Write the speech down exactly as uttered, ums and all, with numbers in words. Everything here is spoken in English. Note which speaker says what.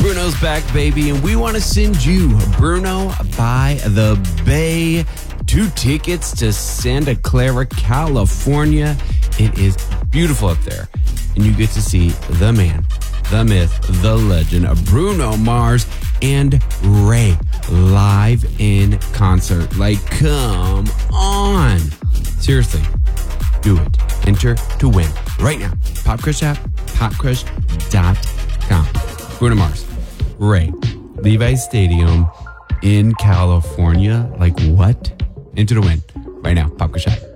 Speaker 1: Bruno's back, baby, and we want to send you Bruno by the Bay. Two tickets to Santa Clara, California. It is beautiful up there, and you get to see the man, the myth, the legend of Bruno Mars and Ray live in concert. Like, come on. Seriously, do it. Enter to win right now. PopCrush app, pop crush dot com. Bruno Mars, Ray, Levi's Stadium in California. Like, what? Enter to win right now. PopCrush app.